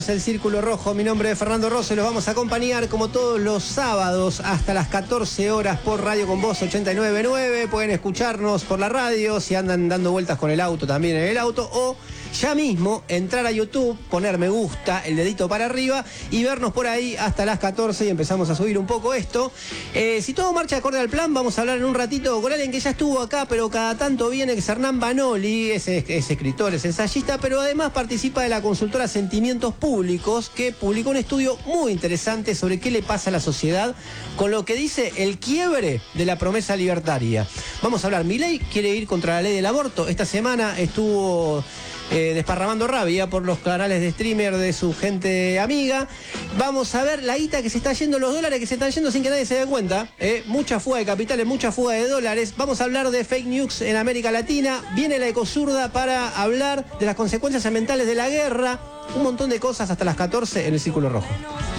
El Círculo Rojo, mi nombre es Fernando Rosso y los vamos a acompañar como todos los sábados hasta las 14 horas por Radio Con Voz 89.9. Pueden escucharnos por la radio, si andan dando vueltas con el auto también en el auto, o ya mismo entrar a YouTube, poner me gusta, el dedito para arriba y vernos por ahí hasta las 14 y empezamos a subir un poco esto. Si todo marcha acorde al plan, vamos a hablar en un ratito con alguien que ya estuvo acá, pero cada tanto viene, que es Hernán Banoli, es escritor, es ensayista, pero además participa de la consultora Sentimientos Públicos, que publicó un estudio muy interesante sobre qué le pasa a la sociedad con lo que dice el quiebre de la promesa libertaria. Vamos a hablar, Milei quiere ir contra la ley del aborto. Esta semana estuvo desparramando rabia por los canales de streamer de su gente amiga. Vamos a ver la guita que se está yendo, los dólares que se están yendo sin que nadie se dé cuenta. Mucha fuga de capitales, mucha fuga de dólares. Vamos a hablar de fake news en América Latina. Viene la Ecozurda para hablar de las consecuencias ambientales de la guerra. Un montón de cosas hasta las 14 en el Círculo Rojo.